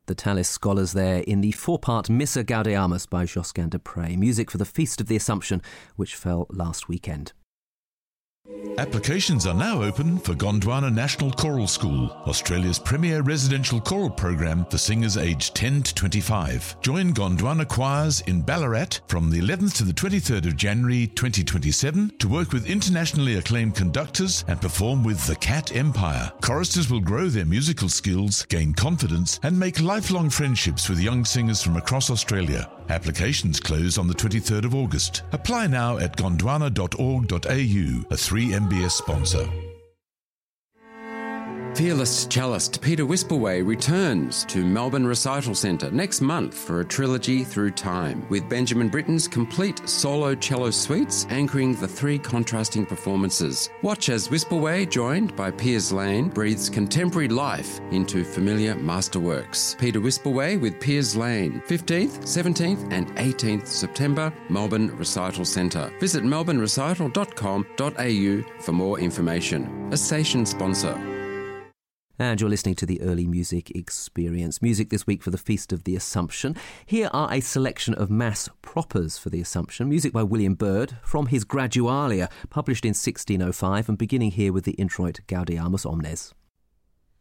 The Tallis Scholars there in the four-part Missa Gaudeamus by Josquin de Prez, music for the Feast of the Assumption, which fell last weekend. Applications are now open for Gondwana National Choral School, Australia's premier residential choral program for singers aged 10 to 25. Join Gondwana choirs in Ballarat from the 11th to the 23rd of January 2027 to work with internationally acclaimed conductors and perform with the Cat Empire. Choristers will grow their musical skills, gain confidence and make lifelong friendships with young singers from across Australia. Applications close on the 23rd of August. Apply now at gondwana.org.au, a 3MBS sponsor. Fearless cellist Peter Wispelway returns to Melbourne Recital Centre next month for a trilogy through time, with Benjamin Britten's complete solo cello suites anchoring the three contrasting performances. Watch as Wispelway, joined by Piers Lane, breathes contemporary life into familiar masterworks. Peter Wispelway with Piers Lane, 15th, 17th and 18th September, Melbourne Recital Centre. Visit melbournerecital.com.au for more information. A station sponsor. And you're listening to the Early Music Experience. Music this week for the Feast of the Assumption. Here are a selection of mass propers for the Assumption. Music by William Byrd from his Gradualia, published in 1605 and beginning here with the introit Gaudeamus Omnes.